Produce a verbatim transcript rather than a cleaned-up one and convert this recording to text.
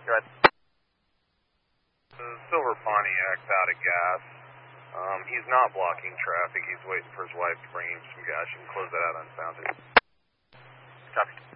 Go ahead. The silver Pontiac's out of gas. Um, he's not blocking traffic. He's waiting for his wife to bring him some gas. You can close that out on sound. Copy.